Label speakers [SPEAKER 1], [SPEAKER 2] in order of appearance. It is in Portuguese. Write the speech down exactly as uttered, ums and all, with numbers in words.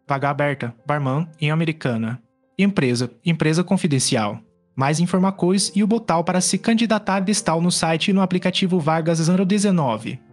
[SPEAKER 1] Vaga aberta, barman, em Americana. Empresa, empresa confidencial. Mais informações e o botão para se candidatar estão no site e no aplicativo Vagas zero dezenove.